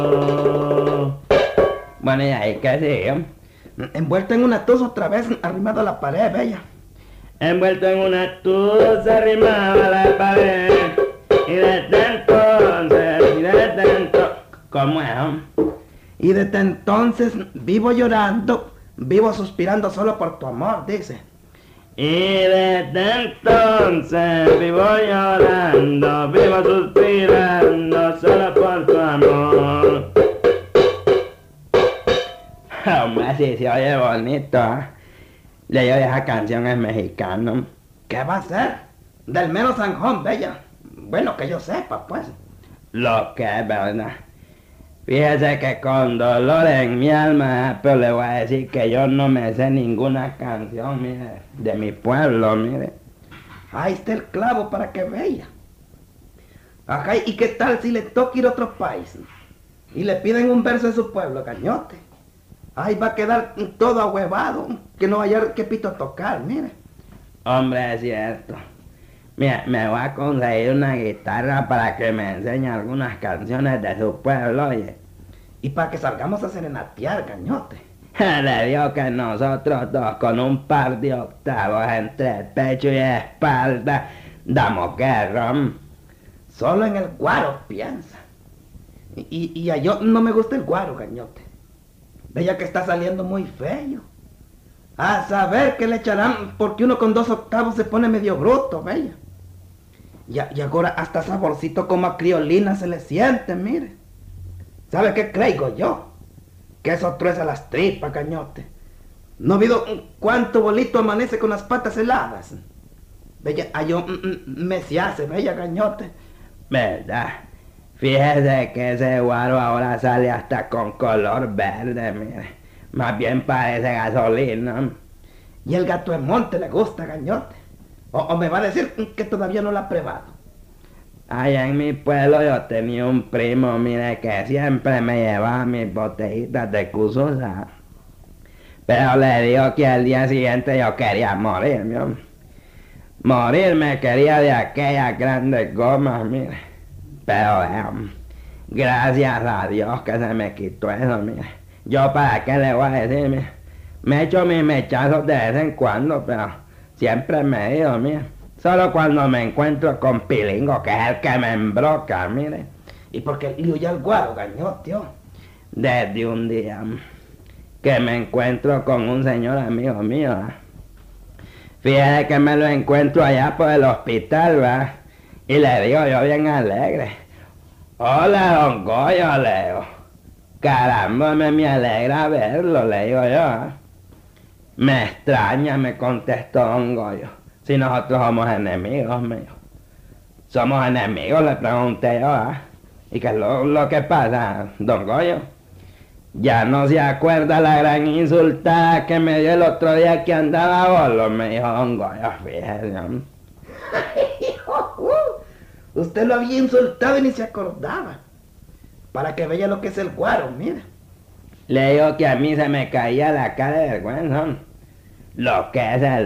Bueno, ¿y ahí qué sigue? Envuelta en una tusa otra vez, arrimado a la pared, bella. Envuelto en una tusa arrimado a la pared. Y desde entonces, ¿cómo es? Y desde entonces vivo llorando, vivo suspirando solo por tu amor, dice. Y desde entonces vivo llorando, vivo suspirando solo por tu amor. Hombre, sí se oye bonito, ¿eh? Le digo, esa canción es mexicana. ¿Qué va a ser? Del mero Sanjón, bella. Bueno, que yo sepa, pues. Lo que es verdad. Fíjese que con dolor en mi alma, pero le voy a decir que yo no me sé ninguna canción, mire, de mi pueblo, mire. Ahí está el clavo para que vea. Ajá, ¿y qué tal si le toca ir a otro país? Y le piden un verso de su pueblo, cañote. Ahí va a quedar todo ahuevado, que no haya que pito tocar, mire. Hombre, es cierto. Mira, me voy a conseguir una guitarra para que me enseñe algunas canciones de su pueblo, oye. Y para que salgamos a serenatear, cañote. Le digo que nosotros dos con un par de octavos entre el pecho y espalda damos guerra. Solo en el guaro piensa. Y a yo no me gusta el guaro, cañote. Bella que está saliendo muy feo. A saber qué le echarán porque uno con 2 octavos se pone medio bruto, bella. Y ahora hasta saborcito como a criolina se le siente, mire. ¿Sabe qué creo yo? Que eso trueza las tripas, cañote. ¿No ha habido cuánto bolito amanece con las patas heladas? Bella, yo me se hace, bella, cañote. ¿Verdad? Fíjese que ese guaro ahora sale hasta con color verde, mire. Más bien parece gasolina. Y el gato de monte le gusta, cañote. O me va a decir que todavía no lo ha probado. Allá en mi pueblo yo tenía un primo, mire, que siempre me llevaba mis botellitas de cususa. Pero le digo que al día siguiente yo quería morirme, hombre. Morirme quería de aquellas grandes gomas, mire. Pero gracias a Dios que se me quitó eso, mire. Yo para qué le voy a decir, mire. Me echo mis mechazos de vez en cuando, pero siempre me he ido, mire. Solo cuando me encuentro con Pilingo, que es el que me embroca, mire. ¿Y por qué lío ya el guaro, cañote? Desde un día que me encuentro con un señor amigo mío, ¿eh? Fíjese que me lo encuentro allá por el hospital, ¿va? Y le digo yo bien alegre. Hola, don Goyo, le digo. Caramba, me alegra verlo, le digo yo, ¿eh? Me extraña, me contestó don Goyo. Si nosotros somos enemigos, me dijo. ¿Somos enemigos?, le pregunté yo, ¿eh? ¿Y qué es lo que pasa, don Goyo? Ya no se acuerda la gran insultada que me dio el otro día que andaba bolo, me dijo don Goyo, fíjese. Usted lo había insultado y ni se acordaba. Para que vea lo que es el guaro, mire. Le digo que a mí se me caía la cara de vergüenza. Lo que es el